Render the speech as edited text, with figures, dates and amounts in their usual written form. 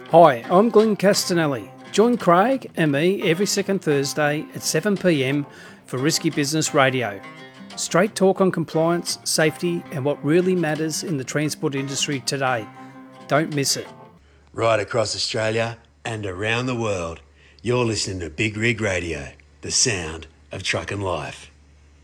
Hi, I'm Glenn Castanelli. Join Craig and me every second Thursday at 7 p.m. for Risky Business Radio. Straight talk on compliance, safety and what really matters in the transport industry today. Don't miss it. Right across Australia and around the world, you're listening to Big Rig Radio, the sound of truck and life.